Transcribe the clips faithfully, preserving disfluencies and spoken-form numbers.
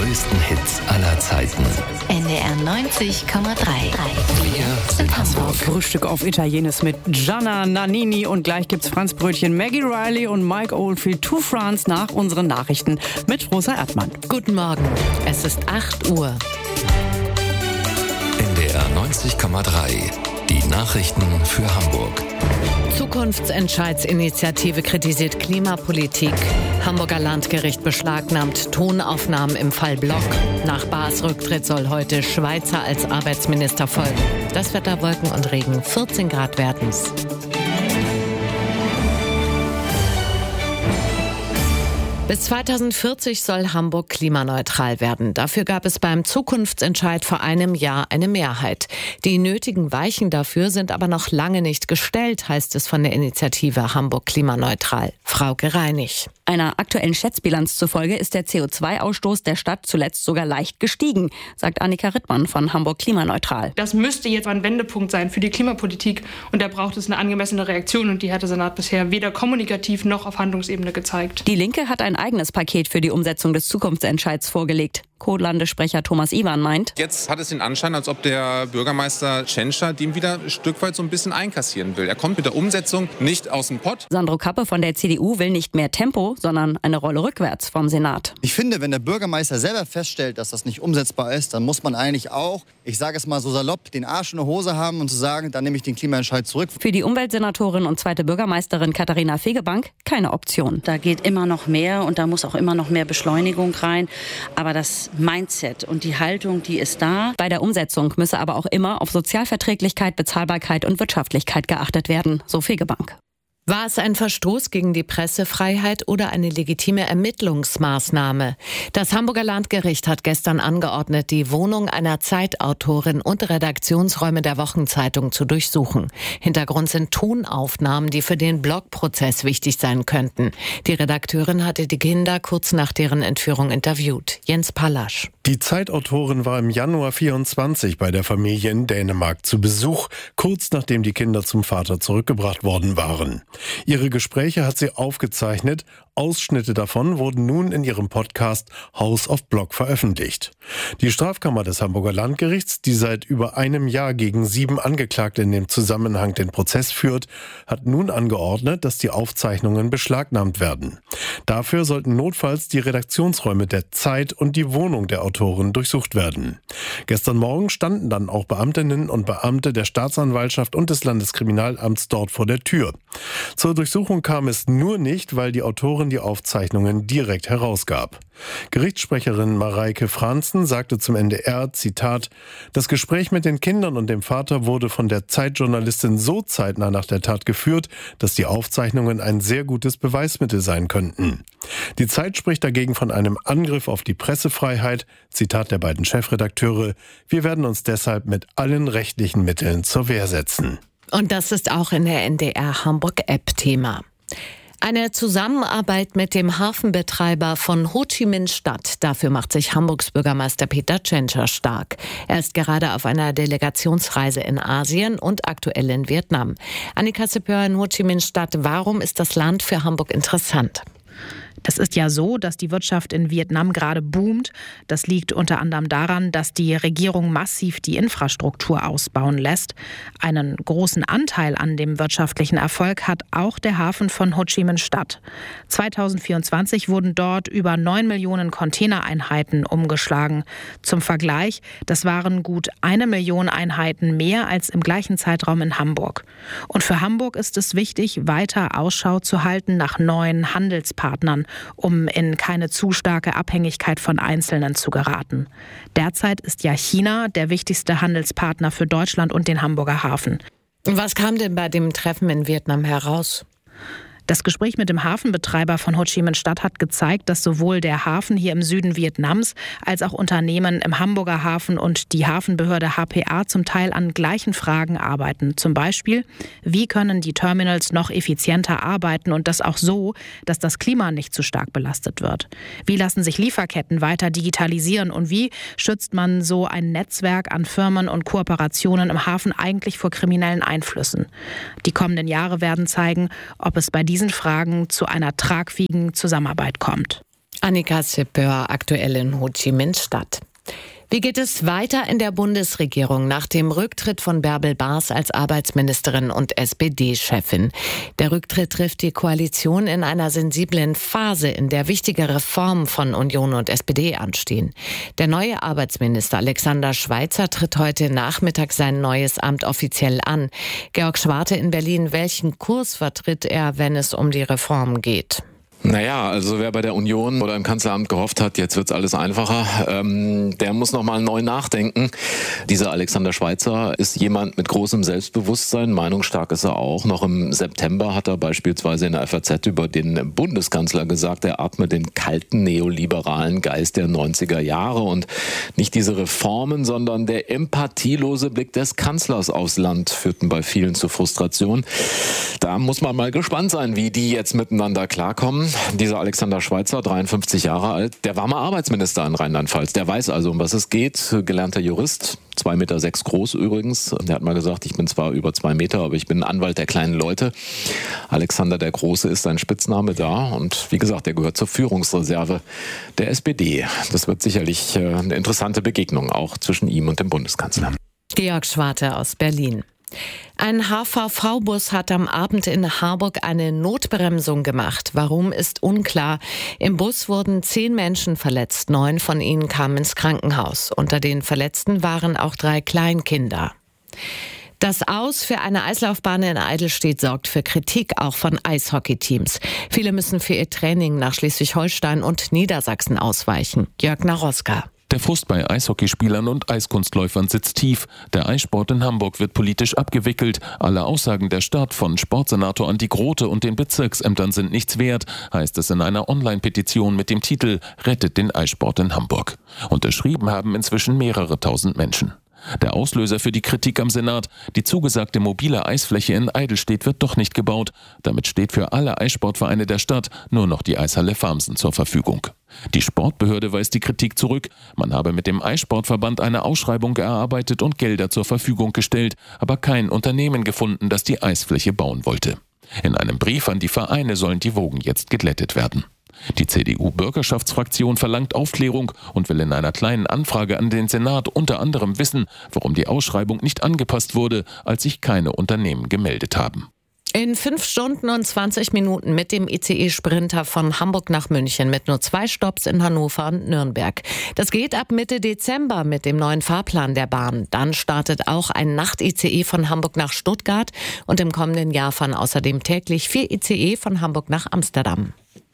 größten Hits aller Zeiten. N D R neunzig Komma drei. Wir sind Hamburg. Frühstück auf Italienes mit Gianna Nannini und gleich gibt's Franzbrötchen Maggie Riley und Mike Oldfield to France nach unseren Nachrichten mit Rosa Erdmann. Guten Morgen, es ist acht Uhr. N D R neunzig Komma drei. Die Nachrichten für Hamburg. Zukunftsentscheidsinitiative kritisiert Klimapolitik. Hamburger Landgericht beschlagnahmt Tonaufnahmen im Fall Block. Nach Baas Rücktritt soll heute Schweizer als Arbeitsminister folgen. Das Wetter, Wolken und Regen, vierzehn Grad werden's. Bis zweitausendvierzig soll Hamburg klimaneutral werden. Dafür gab es beim Zukunftsentscheid vor einem Jahr eine Mehrheit. Die nötigen Weichen dafür sind aber noch lange nicht gestellt, heißt es von der Initiative Hamburg klimaneutral. Frauke Reinig. Einer aktuellen Schätzbilanz zufolge ist der C O zwei Ausstoß der Stadt zuletzt sogar leicht gestiegen, sagt Annika Rittmann von Hamburg klimaneutral. Das müsste jetzt ein Wendepunkt sein für die Klimapolitik und da braucht es eine angemessene Reaktion und die hat der Senat bisher weder kommunikativ noch auf Handlungsebene gezeigt. Die Linke hat ein eigenes Paket für die Umsetzung des Zukunftsentscheids vorgelegt. Co-Landessprecher Thomas Iwan meint: Jetzt hat es den Anschein, als ob der Bürgermeister Tschentscher dem wieder ein Stück weit so ein bisschen einkassieren will. Er kommt mit der Umsetzung nicht aus dem Pott. Sandro Kappe von der C D U will nicht mehr Tempo, sondern eine Rolle rückwärts vom Senat. Ich finde, wenn der Bürgermeister selber feststellt, dass das nicht umsetzbar ist, dann muss man eigentlich auch, ich sage es mal so salopp, den Arsch in der Hose haben und zu sagen, dann nehme ich den Klimaentscheid zurück. Für die Umweltsenatorin und zweite Bürgermeisterin Katharina Fegebank keine Option. Da geht immer noch mehr und da muss auch immer noch mehr Beschleunigung rein. Aber das Mindset und die Haltung, die ist da. Bei der Umsetzung müsse aber auch immer auf Sozialverträglichkeit, Bezahlbarkeit und Wirtschaftlichkeit geachtet werden, so Fegebank. War es ein Verstoß gegen die Pressefreiheit oder eine legitime Ermittlungsmaßnahme? Das Hamburger Landgericht hat gestern angeordnet, die Wohnung einer Zeitautorin und Redaktionsräume der Wochenzeitung zu durchsuchen. Hintergrund sind Tonaufnahmen, die für den Blogprozess wichtig sein könnten. Die Redakteurin hatte die Kinder kurz nach deren Entführung interviewt. Jens Pallasch. Die Zeitautorin war im Januar vierundzwanzig bei der Familie in Dänemark zu Besuch, kurz nachdem die Kinder zum Vater zurückgebracht worden waren. Ihre Gespräche hat sie aufgezeichnet. Ausschnitte davon wurden nun in ihrem Podcast House of Blog veröffentlicht. Die Strafkammer des Hamburger Landgerichts, die seit über einem Jahr gegen sieben Angeklagte in dem Zusammenhang den Prozess führt, hat nun angeordnet, dass die Aufzeichnungen beschlagnahmt werden. Dafür sollten notfalls die Redaktionsräume der Zeit und die Wohnung der Autorin durchsucht werden. Gestern Morgen standen dann auch Beamtinnen und Beamte der Staatsanwaltschaft und des Landeskriminalamts dort vor der Tür. Zur Durchsuchung kam es nur nicht, weil die Autorin die Aufzeichnungen direkt herausgab. Gerichtssprecherin Mareike Franzen sagte zum N D R, Zitat, das Gespräch mit den Kindern und dem Vater wurde von der Zeitjournalistin so zeitnah nach der Tat geführt, dass die Aufzeichnungen ein sehr gutes Beweismittel sein könnten. Die Zeit spricht dagegen von einem Angriff auf die Pressefreiheit, Zitat der beiden Chefredakteure, wir werden uns deshalb mit allen rechtlichen Mitteln zur Wehr setzen. Und das ist auch in der N D R Hamburg-App Thema. Eine Zusammenarbeit mit dem Hafenbetreiber von Ho Chi Minh Stadt. Dafür macht sich Hamburgs Bürgermeister Peter Tschentscher stark. Er ist gerade auf einer Delegationsreise in Asien und aktuell in Vietnam. Annika Seppör in Ho Chi Minh Stadt. Warum ist das Land für Hamburg interessant? Es ist ja so, dass die Wirtschaft in Vietnam gerade boomt. Das liegt unter anderem daran, dass die Regierung massiv die Infrastruktur ausbauen lässt. Einen großen Anteil an dem wirtschaftlichen Erfolg hat auch der Hafen von Ho Chi Minh Stadt. zweitausendvierundzwanzig wurden dort über neun Millionen Containereinheiten umgeschlagen. Zum Vergleich, das waren gut eine Million Einheiten mehr als im gleichen Zeitraum in Hamburg. Und für Hamburg ist es wichtig, weiter Ausschau zu halten nach neuen Handelspartnern, um in keine zu starke Abhängigkeit von Einzelnen zu geraten. Derzeit ist ja China der wichtigste Handelspartner für Deutschland und den Hamburger Hafen. Was kam denn bei dem Treffen in Vietnam heraus? Das Gespräch mit dem Hafenbetreiber von Ho Chi Minh Stadt hat gezeigt, dass sowohl der Hafen hier im Süden Vietnams als auch Unternehmen im Hamburger Hafen und die Hafenbehörde H P A zum Teil an gleichen Fragen arbeiten. Zum Beispiel, wie können die Terminals noch effizienter arbeiten und das auch so, dass das Klima nicht zu stark belastet wird? Wie lassen sich Lieferketten weiter digitalisieren und wie schützt man so ein Netzwerk an Firmen und Kooperationen im Hafen eigentlich vor kriminellen Einflüssen? Die kommenden Jahre werden zeigen, ob es bei diesen Fragen zu einer tragfähigen Zusammenarbeit kommt. Annika Seppör, aktuell in Ho Chi Minh Stadt. Wie geht es weiter in der Bundesregierung nach dem Rücktritt von Bärbel Bas als Arbeitsministerin und S P D-Chefin? Der Rücktritt trifft die Koalition in einer sensiblen Phase, in der wichtige Reformen von Union und S P D anstehen. Der neue Arbeitsminister Alexander Schweitzer tritt heute Nachmittag sein neues Amt offiziell an. Georg Schwarte in Berlin, welchen Kurs vertritt er, wenn es um die Reformen geht? Naja, also wer bei der Union oder im Kanzleramt gehofft hat, jetzt wird's alles einfacher, ähm, der muss nochmal neu nachdenken. Dieser Alexander Schweitzer ist jemand mit großem Selbstbewusstsein, meinungsstark ist er auch. Noch im September hat er beispielsweise in der F A Z über den Bundeskanzler gesagt, er atme den kalten neoliberalen Geist der neunziger Jahre und nicht diese Reformen, sondern der empathielose Blick des Kanzlers aufs Land führten bei vielen zu Frustration. Da muss man mal gespannt sein, wie die jetzt miteinander klarkommen. Dieser Alexander Schweitzer, dreiundfünfzig Jahre alt, der war mal Arbeitsminister in Rheinland-Pfalz. Der weiß also, um was es geht. Gelernter Jurist, zwei Meter sechs groß übrigens. Der hat mal gesagt, ich bin zwar über zwei Meter, aber ich bin Anwalt der kleinen Leute. Alexander der Große ist sein Spitzname da. Und wie gesagt, der gehört zur Führungsreserve der S P D. Das wird sicherlich eine interessante Begegnung, auch zwischen ihm und dem Bundeskanzler. Georg Schwarte aus Berlin. Ein H V V-Bus hat am Abend in Harburg eine Notbremsung gemacht. Warum, ist unklar. Im Bus wurden zehn Menschen verletzt. Neun von ihnen kamen ins Krankenhaus. Unter den Verletzten waren auch drei Kleinkinder. Das Aus für eine Eislaufbahn in Eidelstedt sorgt für Kritik, auch von Eishockeyteams. Viele müssen für ihr Training nach Schleswig-Holstein und Niedersachsen ausweichen. Jörg Naroska. Der Frust bei Eishockeyspielern und Eiskunstläufern sitzt tief. Der Eissport in Hamburg wird politisch abgewickelt. Alle Aussagen der Stadt von Sportsenator Andi Grote und den Bezirksämtern sind nichts wert, heißt es in einer Online-Petition mit dem Titel »Rettet den Eissport in Hamburg«. Unterschrieben haben inzwischen mehrere tausend Menschen. Der Auslöser für die Kritik am Senat: Die zugesagte mobile Eisfläche in Eidelstedt wird doch nicht gebaut. Damit steht für alle Eissportvereine der Stadt nur noch die Eishalle Farmsen zur Verfügung. Die Sportbehörde weist die Kritik zurück. Man habe mit dem Eissportverband eine Ausschreibung erarbeitet und Gelder zur Verfügung gestellt, aber kein Unternehmen gefunden, das die Eisfläche bauen wollte. In einem Brief an die Vereine sollen die Wogen jetzt geglättet werden. Die C D U-Bürgerschaftsfraktion verlangt Aufklärung und will in einer kleinen Anfrage an den Senat unter anderem wissen, warum die Ausschreibung nicht angepasst wurde, als sich keine Unternehmen gemeldet haben. In fünf Stunden und zwanzig Minuten mit dem I C E-Sprinter von Hamburg nach München mit nur zwei Stopps in Hannover und Nürnberg. Das geht ab Mitte Dezember mit dem neuen Fahrplan der Bahn. Dann startet auch ein Nacht-I C E von Hamburg nach Stuttgart und im kommenden Jahr fahren außerdem täglich vier I C E von Hamburg nach Amsterdam.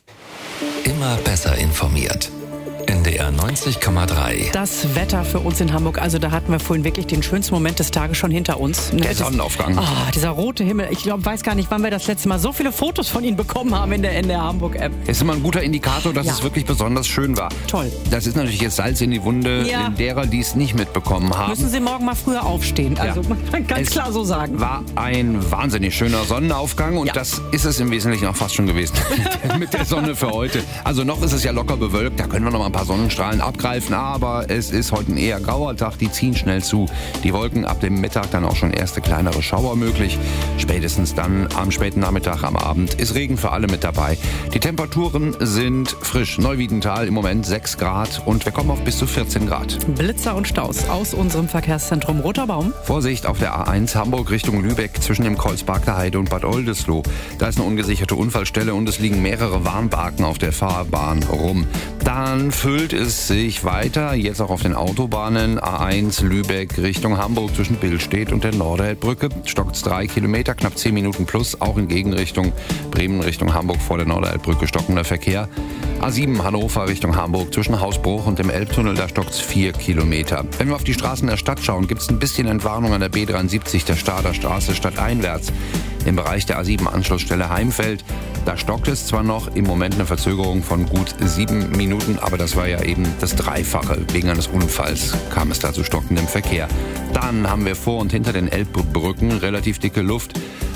Immer besser informiert. N D R neunzig Komma drei. Das Wetter für uns in Hamburg, also da hatten wir vorhin wirklich den schönsten Moment des Tages schon hinter uns. Der Sonnenaufgang. Oh, dieser rote Himmel. Ich glaube, weiß gar nicht, wann wir das letzte Mal so viele Fotos von Ihnen bekommen haben in der N D R Hamburg-App. Ist immer ein guter Indikator, dass ja. es wirklich besonders schön war. Toll. Das ist natürlich jetzt Salz in die Wunde ja. derer, die es nicht mitbekommen haben. Müssen Sie morgen mal früher aufstehen. Also ja. man kann ganz es klar so sagen. War ein wahnsinnig schöner Sonnenaufgang und ja. das ist es im Wesentlichen auch fast schon gewesen mit der Sonne für heute. Also noch ist es ja locker bewölkt, da können wir noch mal ein paar Sonnenstrahlen abgreifen, aber es ist heute ein eher grauer Tag, die ziehen schnell zu. Die Wolken ab dem Mittag dann auch schon erste kleinere Schauer möglich. Spätestens dann am späten Nachmittag, am Abend ist Regen für alle mit dabei. Die Temperaturen sind frisch. Neuwiedental im Moment sechs Grad und wir kommen auf bis zu vierzehn Grad. Blitzer und Staus aus unserem Verkehrszentrum Roter Baum. Vorsicht auf der A eins Hamburg Richtung Lübeck zwischen dem Kreuzberg der Heide und Bad Oldesloe. Da ist eine ungesicherte Unfallstelle und es liegen mehrere Warnbarken auf der Fahrbahn rum. Dann füllt es sich weiter, jetzt auch auf den Autobahnen. A eins Lübeck Richtung Hamburg zwischen Billstedt und der Norderhellbrücke. Stockt's drei Kilometer, knapp zehn Minuten plus, auch in Gegenrichtung. Bremen Richtung Hamburg vor der Norderhellbrücke stockender Verkehr. A sieben Hannover Richtung Hamburg zwischen Hausbruch und dem Elbtunnel, da stockt's vier Kilometer. Wenn wir auf die Straßen der Stadt schauen, gibt's ein bisschen Entwarnung an der B dreiundsiebzig, der Stader Straße stadteinwärts. Im Bereich der A sieben Anschlussstelle Heimfeld, da stockt es zwar noch, im Moment eine Verzögerung von gut sieben Minuten, aber das war ja eben das Dreifache. Wegen eines Unfalls kam es da zu stockendem Verkehr. Dann haben wir vor und hinter den Elbbrücken relativ dicke Luft.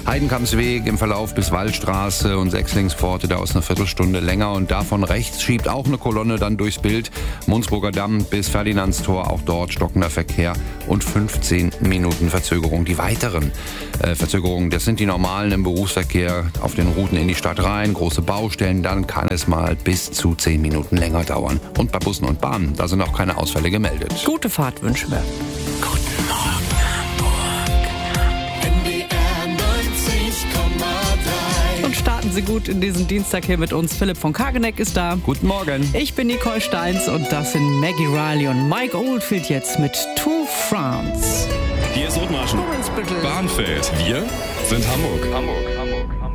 Heidenkampsweg im Verlauf bis Wallstraße und Sechslingspforte, da ist eine Viertelstunde länger. Und davon rechts schiebt auch eine Kolonne dann durchs Bild. Mundsburger Damm bis Ferdinandstor, auch dort stockender Verkehr und fünfzehn Minuten Verzögerung. Die weiteren äh, Verzögerungen, das sind die normalen im Berufsverkehr auf den Routen in die Stadt rein. Große Baustellen, dann kann es mal bis zu zehn Minuten länger dauern. Und bei Bussen und Bahnen, da sind auch keine Ausfälle gemeldet. Gute Fahrt wünschen wir. Guten Morgen Hamburg. N D R neunzig Komma drei. Und starten Sie gut in diesen Dienstag hier mit uns. Philipp von Kageneck ist da. Guten Morgen. Ich bin Nicole Steins und das sind Maggie Riley und Mike Oldfield jetzt mit To France. Hier ist Othmarschen. Bahnfeld. Wir sind Hamburg. Hamburg.